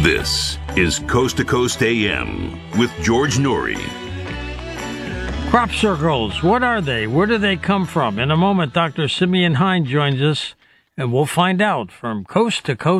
This is Coast to Coast AM with George Noory. Crop circles, what are they? Where do they come from? In a moment, Dr. Simeon Hein joins us, and we'll find out from Coast to Coast.